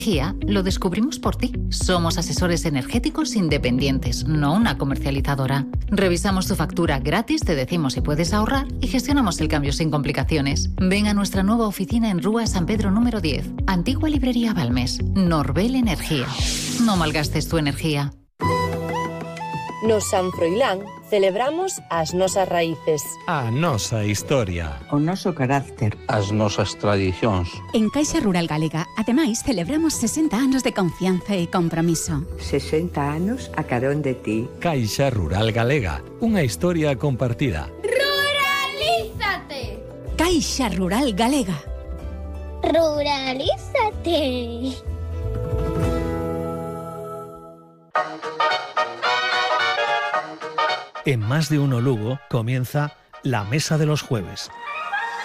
energía lo descubrimos por ti. Somos asesores energéticos independientes, no una comercializadora. Revisamos tu factura gratis, te decimos si puedes ahorrar y gestionamos el cambio sin complicaciones. Ven a nuestra nueva oficina en Rúa San Pedro número 10, antigua librería Balmes. Norbel Energía. No malgastes tu energía. Nos San Froilán celebramos as nosas raíces, a nosa historia, o noso carácter, as nosas tradicións. En Caixa Rural Galega, ademais, celebramos 60 anos de confianza e compromiso. 60 anos a carón de ti. Caixa Rural Galega, unha historia compartida. ¡Ruralízate! Caixa Rural Galega. ¡Ruralízate! En Más de Uno Lugo comienza La Mesa de los Jueves.